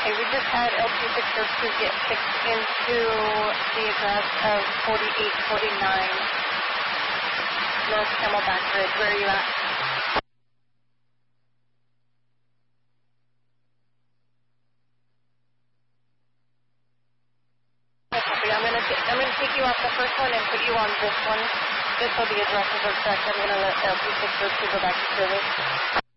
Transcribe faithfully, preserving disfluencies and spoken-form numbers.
Okay, we just had L P six oh two get fixed into the address of forty-eight forty-nine North Camelback Ridge. Where are you at? Okay, I'm gonna t- I'm gonna take you off the first one and put you on this one, just so the addresses are correct. I'm gonna let L P six oh two go back to service.